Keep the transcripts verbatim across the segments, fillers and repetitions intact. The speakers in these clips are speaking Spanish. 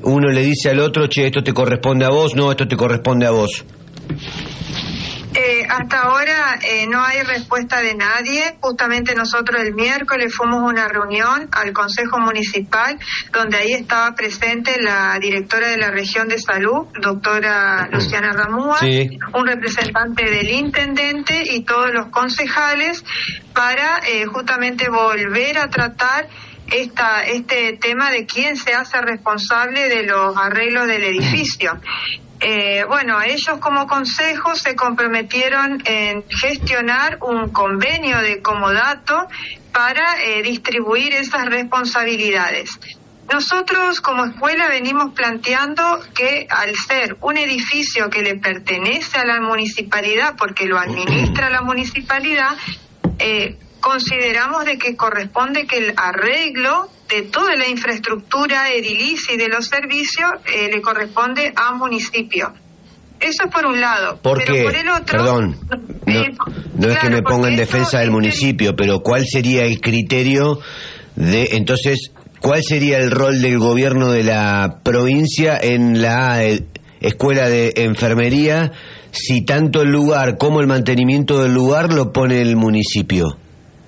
uno le dice al otro, che, esto te corresponde a vos, no, esto te corresponde a vos? Eh, hasta ahora eh, no hay respuesta de nadie. Justamente nosotros el miércoles fuimos a una reunión al Consejo Municipal, donde ahí estaba presente la directora de la Región de Salud, doctora Luciana Ramúa, sí, un representante del intendente y todos los concejales, para eh, justamente volver a tratar esta este tema de quién se hace responsable de los arreglos del edificio. Eh, bueno, ellos como consejo se comprometieron en gestionar un convenio de comodato para eh, distribuir esas responsabilidades. Nosotros como escuela venimos planteando que al ser un edificio que le pertenece a la municipalidad, porque lo administra la municipalidad, eh, consideramos de que corresponde que el arreglo de toda la infraestructura edilicia y de los servicios eh, le corresponde a municipio. Eso es por un lado. ¿Por pero qué? Por el otro, Perdón, no, eh, no claro, es que me ponga en defensa del es municipio, pero ¿cuál sería el criterio de, entonces, cuál sería el rol del gobierno de la provincia en la eh, escuela de enfermería si tanto el lugar como el mantenimiento del lugar lo pone el municipio?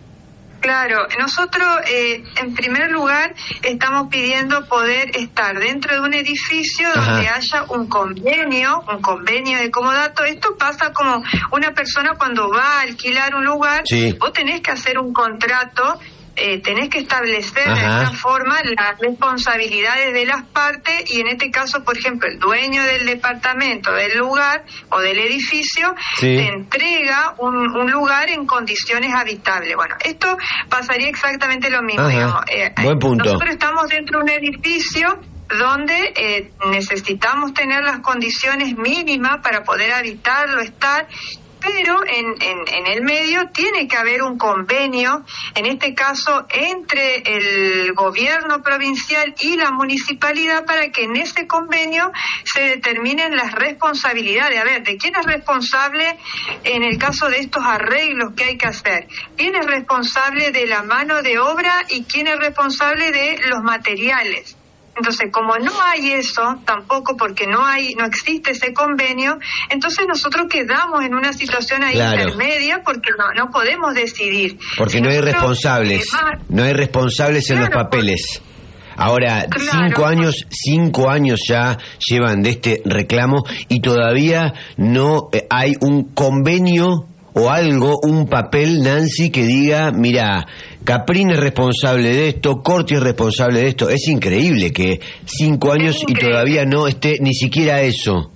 Claro, nosotros eh, en primer lugar estamos pidiendo poder estar dentro de un edificio donde Ajá. haya un convenio, un convenio de comodato. Esto pasa como una persona cuando va a alquilar un lugar, sí. vos tenés que hacer un contrato, eh, tenés que establecer Ajá. de alguna forma las responsabilidades de las partes, y en este caso, por ejemplo, el dueño del departamento, del lugar o del edificio, sí. te entrega un, un lugar en condiciones habitables. Bueno, esto pasaría exactamente lo mismo, Ajá. digamos. Eh, Buen punto. Nosotros estamos dentro de un edificio donde eh, necesitamos tener las condiciones mínimas para poder habitarlo, estar, pero en, en, en el medio tiene que haber un convenio, en este caso entre el gobierno provincial y la municipalidad, para que en ese convenio se determinen las responsabilidades. A ver, ¿de quién es responsable en el caso de estos arreglos que hay que hacer? ¿Quién es responsable de la mano de obra y quién es responsable de los materiales? Entonces, como no hay eso, tampoco porque no hay, no existe ese convenio, entonces nosotros quedamos en una situación ahí claro. intermedia, porque no, no podemos decidir. Porque si no hay responsables, eh, no hay responsables claro, en los papeles. Ahora, claro, cinco años, cinco años ya llevan de este reclamo y todavía no hay un convenio o algo, un papel, Nancy, que diga, mira, Caprini es responsable de esto, Corti es responsable de esto. Es increíble que cinco años y todavía no esté ni siquiera eso.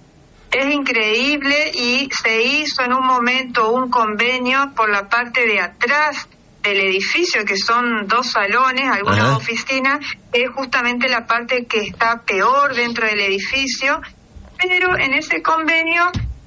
Es increíble, y se hizo en un momento un convenio por la parte de atrás del edificio, que son dos salones, algunas Ajá. oficinas, que es justamente la parte que está peor dentro del edificio, pero en ese convenio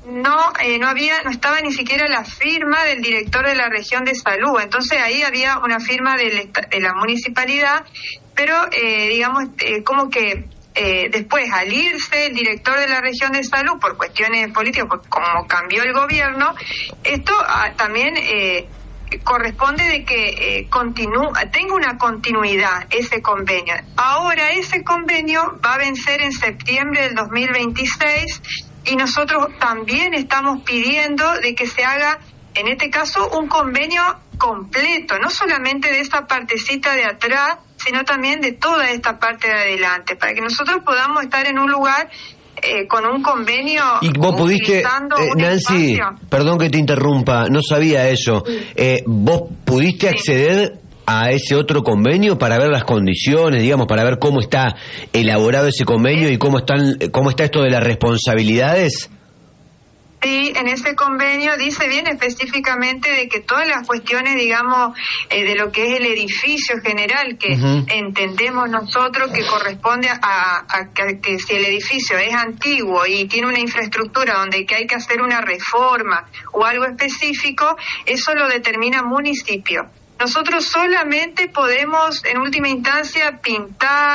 no eh, no había no estaba ni siquiera la firma del director de la región de salud. Entonces ahí había una firma del, de la municipalidad, pero eh, digamos eh, como que eh, después, al irse el director de la región de salud por cuestiones políticas, por como cambió el gobierno, esto ah, también eh, corresponde de que eh, continúe, tenga una continuidad ese convenio. Ahora ese convenio va a vencer en septiembre del dos mil veintiséis, y nosotros también estamos pidiendo de que se haga, en este caso, un convenio completo, no solamente de esta partecita de atrás, sino también de toda esta parte de adelante, para que nosotros podamos estar en un lugar eh, con un convenio. Y vos pudiste, eh, Nancy, espacio. Perdón que te interrumpa, no sabía eso, sí. eh, ¿vos pudiste sí. acceder a ese otro convenio para ver las condiciones, digamos, para ver cómo está elaborado ese convenio y cómo están, cómo está esto de las responsabilidades? Sí, en ese convenio dice bien específicamente de que todas las cuestiones, digamos, eh, de lo que es el edificio general, que uh-huh. entendemos nosotros que corresponde a, a que, que si el edificio es antiguo y tiene una infraestructura donde que hay que hacer una reforma o algo específico, eso lo determina municipio. Nosotros solamente podemos, en última instancia, pintar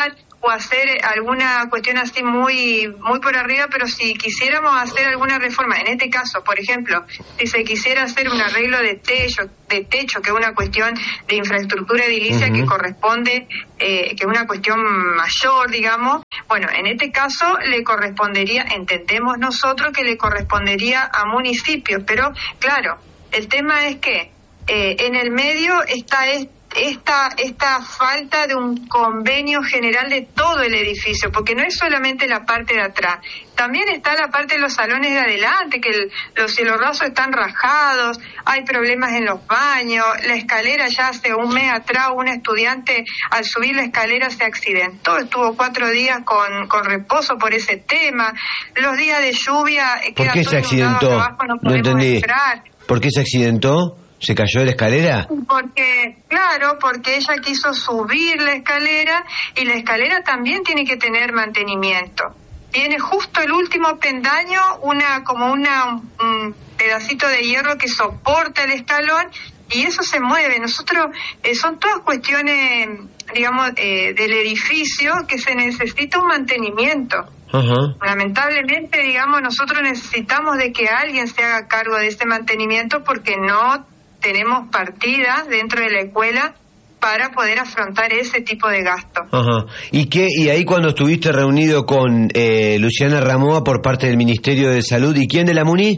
o hacer alguna cuestión así muy muy por arriba, pero si quisiéramos hacer alguna reforma, en este caso, por ejemplo, si se quisiera hacer un arreglo de techo, de techo, que es una cuestión de infraestructura edilicia uh-huh. que corresponde, eh, que es una cuestión mayor, digamos, bueno, en este caso le correspondería, entendemos nosotros que le correspondería a municipios, pero claro, el tema es que eh, en el medio está este Esta, esta falta de un convenio general de todo el edificio, porque no es solamente la parte de atrás, también está la parte de los salones de adelante, que el, los cielorrasos están rajados, hay problemas en los baños, la escalera ya hace un mes atrás, un estudiante al subir la escalera se accidentó, estuvo cuatro días con, con reposo por ese tema, los días de lluvia... ¿Por qué se accidentó? Abajo, no, no entendí. Entrar. ¿Por qué se accidentó? ¿Se cayó de la escalera? Porque, claro, porque ella quiso subir la escalera y la escalera también tiene que tener mantenimiento. Tiene justo el último pendaño, una como una un pedacito de hierro que soporta el escalón y eso se mueve. Nosotros, eh, son todas cuestiones, digamos, eh, del edificio que se necesita un mantenimiento. Uh-huh. Lamentablemente, digamos, nosotros necesitamos de que alguien se haga cargo de ese mantenimiento porque no tenemos partidas dentro de la escuela para poder afrontar ese tipo de gasto. Ajá. ¿Y qué? Y ahí cuando estuviste reunido con eh, Luciana Ramoa por parte del Ministerio de Salud, ¿y quién de la MUNI?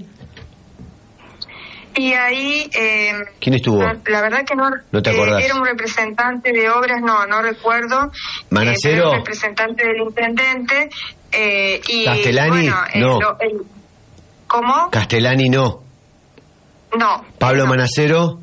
Y ahí... Eh, ¿Quién estuvo? La, la verdad que no... ¿No te acordás? Eh, era un representante de obras, no, no recuerdo. ¿Manacero? Eh, un representante del intendente. Eh, y, ¿Castellani? Bueno, eh, no. Lo, el, ¿Cómo? ¿Castellani no? No. ¿Pablo no. Manacero?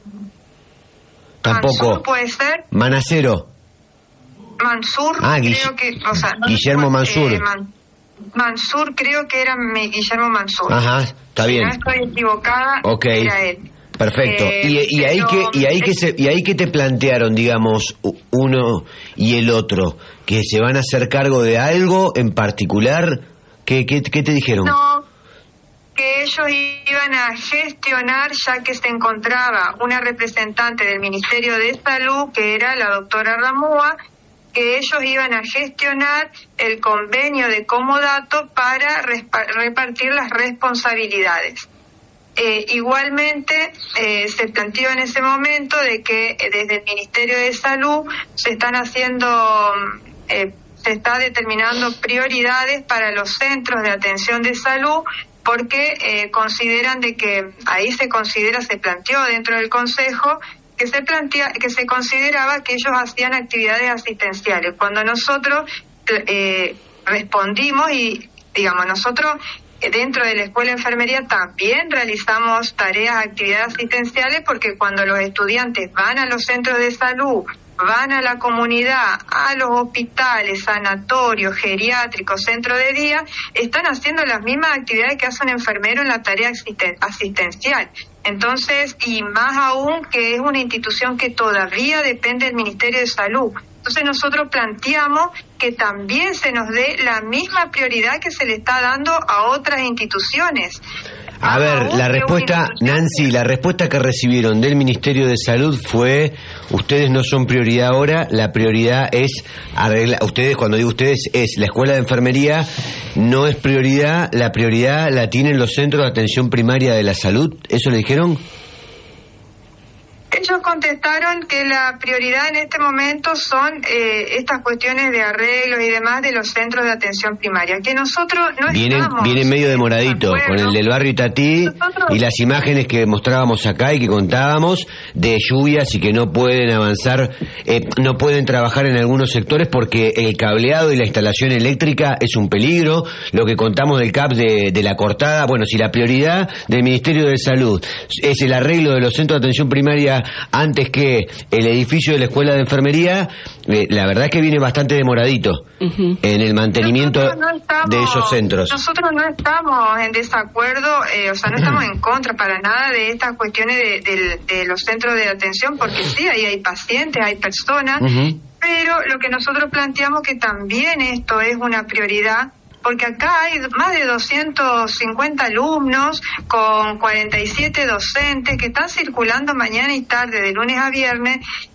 Tampoco. Mansur puede ser. ¿Manacero? Mansur, ah, creo que... O sea, Guillermo Mansur. Eh, Man, Mansur, creo que era mi, Guillermo Mansur. Ajá, está bien. Si no estoy equivocada, okay. Era él. Perfecto. Eh, y, y ahí que y ahí que se y ahí que te plantearon, digamos, uno y el otro, que se van a hacer cargo de algo en particular. ¿Qué qué, qué te dijeron? No, que ellos iban a gestionar, ya que se encontraba una representante del Ministerio de Salud, que era la doctora Ramoa, que ellos iban a gestionar el convenio de comodato para repartir las responsabilidades. Eh, igualmente eh, se planteó en ese momento de que eh, desde el Ministerio de Salud se están haciendo, eh, se está determinando prioridades para los centros de atención de salud, porque eh, consideran de que ahí se considera, se planteó dentro del Consejo que se plantea, que se consideraba que ellos hacían actividades asistenciales. Cuando nosotros eh, respondimos y, digamos, nosotros dentro de la Escuela de Enfermería también realizamos tareas, actividades asistenciales, porque cuando los estudiantes van a los centros de salud, van a la comunidad, a los hospitales, sanatorios, geriátricos, centros de día, están haciendo las mismas actividades que hace un enfermero en la tarea asisten- asistencial. Entonces, y más aún que es una institución que todavía depende del Ministerio de Salud. Entonces nosotros planteamos que también se nos dé la misma prioridad que se le está dando a otras instituciones. A ver, la respuesta, Nancy, la respuesta que recibieron del Ministerio de Salud fue: ustedes no son prioridad ahora, la prioridad es arreglar. Ustedes, cuando digo ustedes, es la Escuela de Enfermería, no es prioridad, la prioridad la tienen los centros de atención primaria de la salud. ¿Eso le dijeron? Ellos contestaron que la prioridad en este momento son eh, estas cuestiones de arreglos y demás de los centros de atención primaria, que nosotros no vienen, estamos... Vienen medio demoradito, de con el del barrio Itatí nosotros... y las imágenes que mostrábamos acá y que contábamos de lluvias y que no pueden avanzar, eh, no pueden trabajar en algunos sectores porque el cableado y la instalación eléctrica es un peligro, lo que contamos del C A P de, de la cortada. Bueno, si la prioridad del Ministerio de Salud es el arreglo de los centros de atención primaria antes que el edificio de la Escuela de Enfermería, eh, la verdad es que viene bastante demoradito uh-huh. en el mantenimiento no estamos, de esos centros. Nosotros no estamos en desacuerdo, eh, o sea, no estamos en contra para nada de estas cuestiones de, de, de los centros de atención, porque sí, ahí hay pacientes, hay personas, uh-huh. pero lo que nosotros planteamos que también esto es una prioridad, porque acá hay más de doscientos cincuenta alumnos con cuarenta y siete docentes que están circulando mañana y tarde, de lunes a viernes,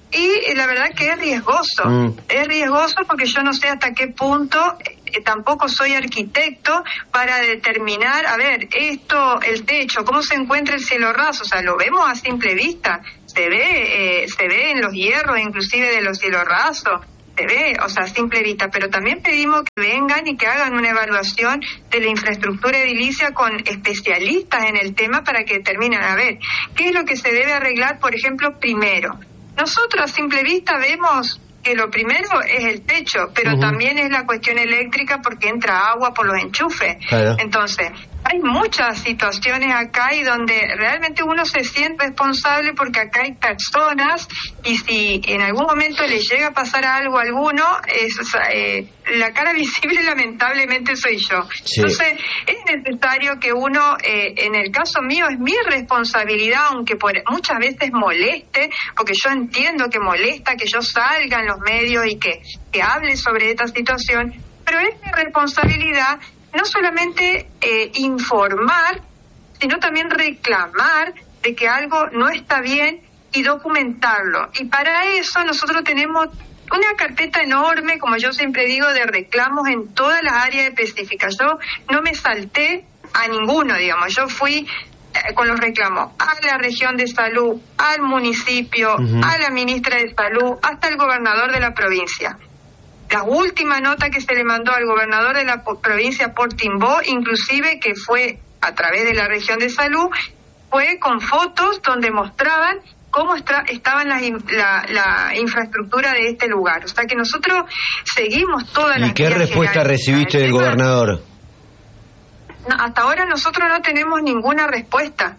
y la verdad que es riesgoso, mm. es riesgoso porque yo no sé hasta qué punto, eh, tampoco soy arquitecto para determinar, a ver, esto, el techo, cómo se encuentra el cielo raso, o sea, lo vemos a simple vista, se ve, eh, se ve en los hierros inclusive de los cielos rasos, se ve, o sea, a simple vista, pero también pedimos que vengan y que hagan una evaluación de la infraestructura edilicia con especialistas en el tema para que determinen, a ver, qué es lo que se debe arreglar, por ejemplo, primero. Nosotros a simple vista vemos que lo primero es el techo, pero uh-huh. también es la cuestión eléctrica porque entra agua por los enchufes. Claro. Entonces, hay muchas situaciones acá y donde realmente uno se siente responsable porque acá hay personas y si en algún momento les llega a pasar algo a alguno, es, eh, la cara visible lamentablemente soy yo. Sí. Entonces, es necesario que uno, eh, en el caso mío, es mi responsabilidad, aunque por muchas veces moleste, porque yo entiendo que molesta que yo salga en los medios y que, que hable sobre esta situación, pero es mi responsabilidad no solamente eh, informar, sino también reclamar de que algo no está bien y documentarlo. Y para eso nosotros tenemos una carpeta enorme, como yo siempre digo, de reclamos en todas las áreas específicas. Yo no me salté a ninguno, digamos. Yo fui eh, con los reclamos a la región de salud, al municipio, uh-huh. a la ministra de salud, hasta el gobernador de la provincia. La última nota que se le mandó al gobernador de la provincia por Timbó, inclusive que fue a través de la región de salud, fue con fotos donde mostraban cómo está, estaba la, la, la infraestructura de este lugar. O sea que nosotros seguimos todas las... ¿Y qué respuesta recibiste del gobernador? No, hasta ahora nosotros no tenemos ninguna respuesta.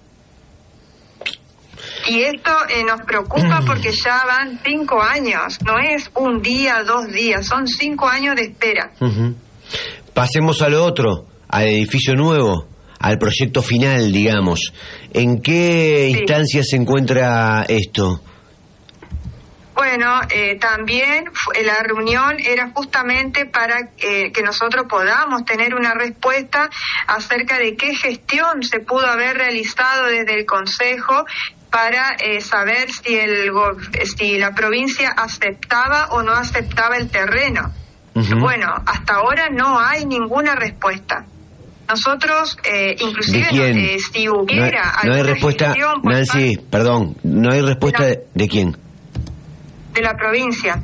Y esto eh, nos preocupa porque ya van cinco años, no es un día, dos días, son cinco años de espera. Uh-huh. Pasemos a lo otro, al edificio nuevo, al proyecto final, digamos. ¿En qué sí. instancia se encuentra esto? Bueno, eh, también la reunión era justamente para eh, que nosotros podamos tener una respuesta acerca de qué gestión se pudo haber realizado desde el Consejo para eh, saber si el si la provincia aceptaba o no aceptaba el terreno. Uh-huh. Bueno, hasta ahora no hay ninguna respuesta. Nosotros, eh, inclusive, ¿De quién? Eh, si hubiera no, no hay respuesta, Nancy, parte, perdón, no hay respuesta de, ¿de quién? De la provincia.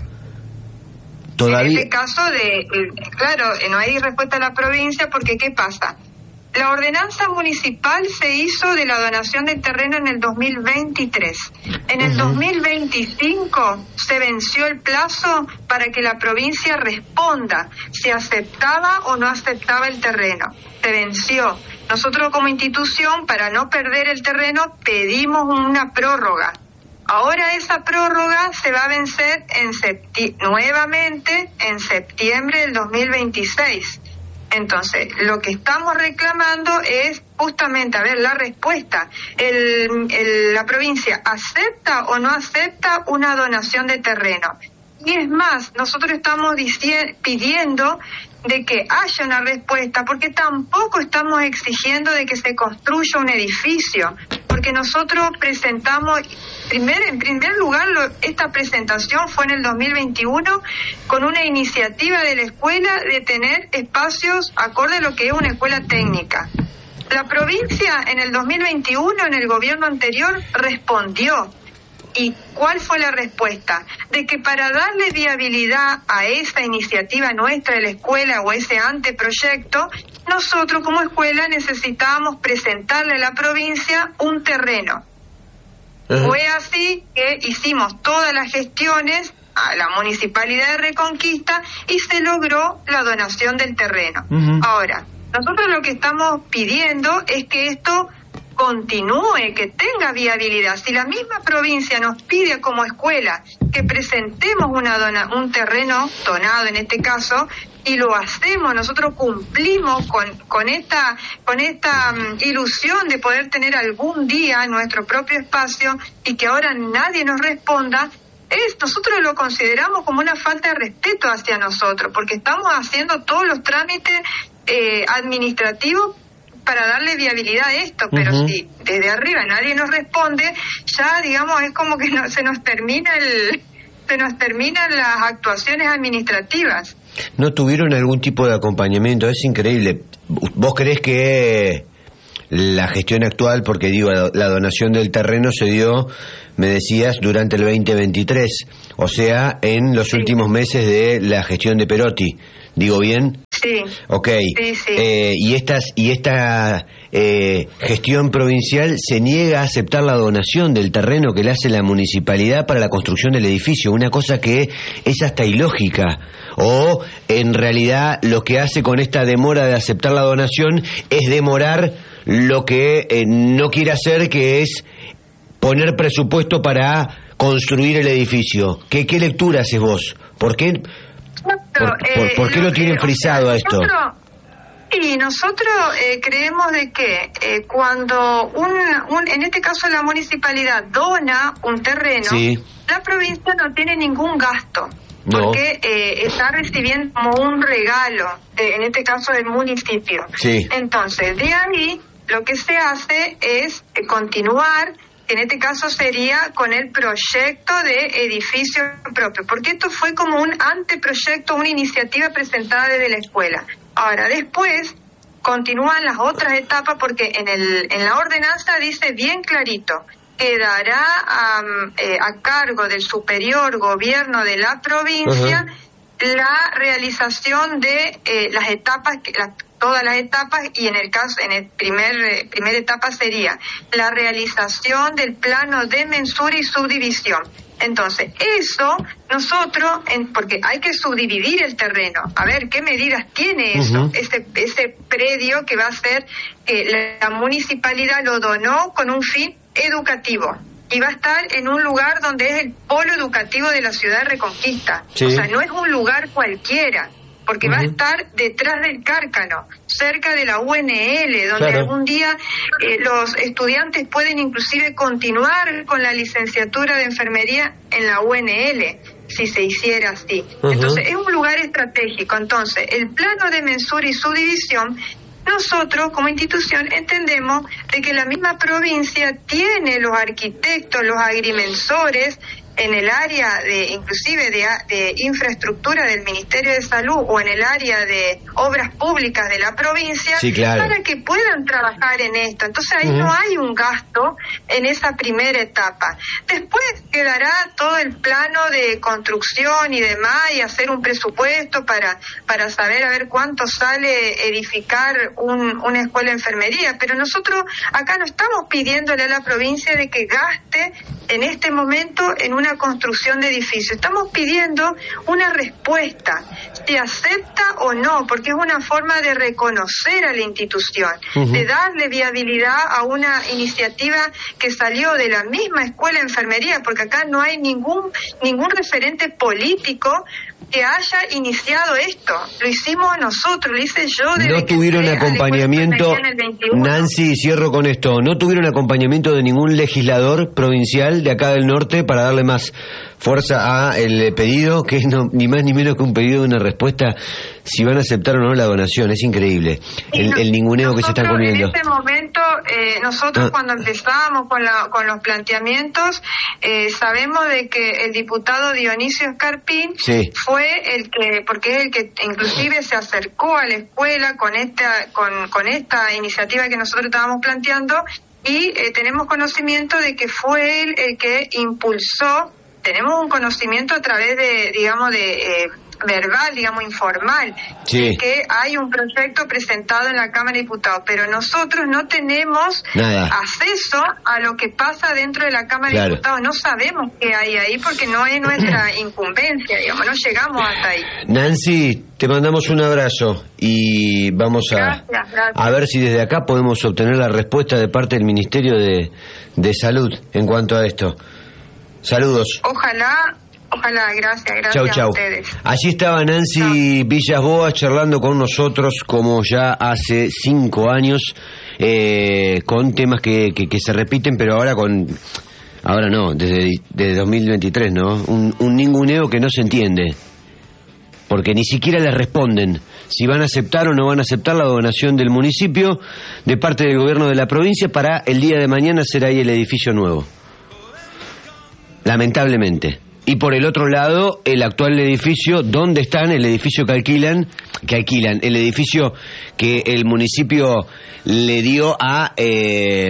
Todavía. En este caso, de claro, no hay respuesta de la provincia porque ¿qué pasa? La ordenanza municipal se hizo de la donación del terreno en el dos mil veintitrés. En el uh-huh. dos mil veinticinco se venció el plazo para que la provincia responda si aceptaba o no aceptaba el terreno. Se venció. Nosotros como institución, para no perder el terreno, pedimos una prórroga. Ahora esa prórroga se va a vencer en septi- nuevamente en septiembre del dos mil veintiséis. Entonces, lo que estamos reclamando es justamente, a ver, la respuesta. El, el, la provincia acepta o no acepta una donación de terreno. Y es más, nosotros estamos dici- pidiendo de que haya una respuesta, porque tampoco estamos exigiendo de que se construya un edificio, porque nosotros presentamos, primer, en primer lugar, lo, esta presentación fue en el dos mil veintiuno con una iniciativa de la escuela de tener espacios acorde a lo que es una escuela técnica. La provincia en el dos mil veintiuno, en el gobierno anterior, respondió. ¿Y cuál fue la respuesta? De que para darle viabilidad a esa iniciativa nuestra de la escuela o ese anteproyecto, nosotros como escuela necesitábamos presentarle a la provincia un terreno. Uh-huh. Fue así que hicimos todas las gestiones a la Municipalidad de Reconquista y se logró la donación del terreno. Uh-huh. Ahora, nosotros lo que estamos pidiendo es que esto continúe, que tenga viabilidad. Si la misma provincia nos pide como escuela que presentemos una dona, un terreno donado en este caso, y lo hacemos, nosotros cumplimos con, con esta, con esta um, ilusión de poder tener algún día nuestro propio espacio y que ahora nadie nos responda, es, nosotros lo consideramos como una falta de respeto hacia nosotros, porque estamos haciendo todos los trámites eh, administrativos para darle viabilidad a esto, pero uh-huh. si desde arriba nadie nos responde, ya digamos es como que no, se nos termina el se nos terminan las actuaciones administrativas. ¿No tuvieron algún tipo de acompañamiento? Es increíble. ¿Vos creés que la gestión actual, porque digo, la donación del terreno se dio, me decías, durante el veinte veintitrés, o sea, en los sí. últimos meses de la gestión de Perotti, ¿digo bien? Sí. Ok. Sí, sí. Eh, y estas y esta eh, gestión provincial se niega a aceptar la donación del terreno que le hace la municipalidad para la construcción del edificio, una cosa que es hasta ilógica. O en realidad lo que hace con esta demora de aceptar la donación es demorar lo que eh, no quiere hacer, que es poner presupuesto para construir el edificio. ¿Qué, qué lectura haces vos? ¿Por qué? ¿Por, por, ¿por qué lo tienen frisado a esto? Y nosotros eh, creemos de que eh, cuando un, un, en este caso la municipalidad dona un terreno, sí. la provincia no tiene ningún gasto, no. porque eh, está recibiendo como un regalo, eh, en este caso del municipio. Sí. Entonces, de ahí lo que se hace es eh, continuar. En este caso sería con el proyecto de edificio propio, porque esto fue como un anteproyecto, una iniciativa presentada desde la escuela. Ahora, después continúan las otras etapas, porque en el en la ordenanza dice bien clarito, quedará um, eh, a cargo del superior gobierno de la provincia uh-huh. la realización de eh, las etapas, las todas las etapas, y en el caso, en el primer eh, primera etapa sería la realización del plano de mensura y subdivisión. Entonces, eso nosotros, en, porque hay que subdividir el terreno, a ver qué medidas tiene eso, uh-huh. ese ese predio que va a ser, que la, la municipalidad lo donó con un fin educativo. Y va a estar en un lugar donde es el polo educativo de la ciudad de Reconquista. Sí. O sea, no es un lugar cualquiera, porque uh-huh. va a estar detrás del Cárcano, cerca de la U N L, donde claro. algún día eh, los estudiantes pueden inclusive continuar con la licenciatura de enfermería en la U N L, si se hiciera así. Uh-huh. Entonces, es un lugar estratégico. Entonces, el plano de mensura y subdivisión, nosotros como institución entendemos de que la misma provincia tiene los arquitectos, los agrimensores en el área de, inclusive de, de infraestructura del Ministerio de Salud o en el área de obras públicas de la provincia, sí, claro. para que puedan trabajar en esto. Entonces ahí uh-huh. no hay un gasto en esa primera etapa. Después quedará todo el plano de construcción y demás, y hacer un presupuesto para para saber a ver cuánto sale edificar un, una escuela de enfermería. Pero nosotros acá no estamos pidiéndole a la provincia de que gaste en este momento en una construcción de edificios. Estamos pidiendo una respuesta, si acepta o no, porque es una forma de reconocer a la institución, uh-huh. de darle viabilidad a una iniciativa que salió de la misma escuela de enfermería, porque acá no hay ningún ningún referente político que haya iniciado esto. Lo hicimos nosotros, lo hice yo. No tuvieron acompañamiento, Nancy, cierro con esto, no tuvieron acompañamiento de ningún legislador provincial de acá del norte para darle más fuerza a el pedido, que es no, ni más ni menos que un pedido de una respuesta, si van a aceptar o no la donación. Es increíble el, el ninguneo que se están comiendo. En este momento, eh, nosotros ah. cuando empezamos con, la, con los planteamientos, eh, sabemos de que el diputado Dionisio Escarpín sí. fue el que, porque es el que inclusive se acercó a la escuela con esta, con, con esta iniciativa que nosotros estábamos planteando, y eh, tenemos conocimiento de que fue él el que impulsó. Tenemos un conocimiento a través de, digamos, de eh, verbal, digamos, informal, sí. de que hay un proyecto presentado en la Cámara de Diputados, pero nosotros no tenemos Nada. acceso a lo que pasa dentro de la Cámara claro. de Diputados. No sabemos qué hay ahí porque no es nuestra incumbencia, digamos, no llegamos hasta ahí. Nancy, te mandamos un abrazo y vamos a, gracias, gracias. a ver si desde acá podemos obtener la respuesta de parte del Ministerio de, de Salud en cuanto a esto. Saludos. Ojalá, ojalá, gracias, gracias chau, chau. a ustedes. Allí estaba Nancy chau. Villas Boas charlando con nosotros como ya hace cinco años, eh, con temas que, que, que se repiten, pero ahora con, ahora no, desde, desde dos mil veintitrés, ¿no? Un, un ninguneo que no se entiende, porque ni siquiera les responden si van a aceptar o no van a aceptar la donación del municipio de parte del gobierno de la provincia para el día de mañana hacer ahí el edificio nuevo. Lamentablemente. y por el otro lado el actual edificio donde están, el edificio que alquilan, que alquilan, el edificio que el municipio le dio a eh,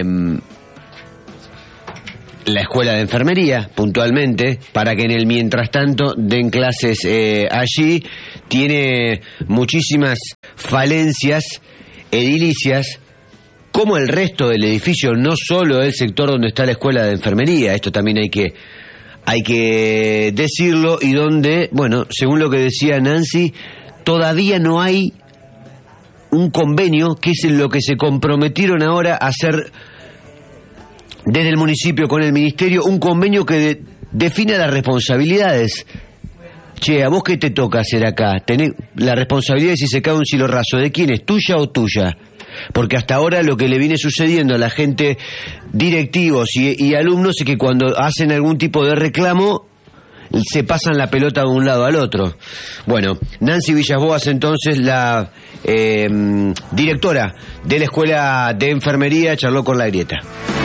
la escuela de enfermería, puntualmente, para que en el mientras tanto den clases eh, allí. Tiene muchísimas falencias edilicias, como el resto del edificio, no solo el sector donde está la escuela de enfermería, esto también hay que, hay que decirlo, y donde, bueno, según lo que decía Nancy, todavía no hay un convenio, que es en lo que se comprometieron ahora a hacer desde el municipio con el ministerio, un convenio que de, defina las responsabilidades. Che, ¿a vos qué te toca hacer acá? Tenés la responsabilidad de si se cae un cielo raso, ¿de quién es? ¿Tuya o tuya? Porque hasta ahora lo que le viene sucediendo a la gente, directivos y, y alumnos, es que cuando hacen algún tipo de reclamo, se pasan la pelota de un lado al otro. Bueno, Nancy Villas-Boas, entonces, la eh, directora de la Escuela de Enfermería, charló con La Grieta.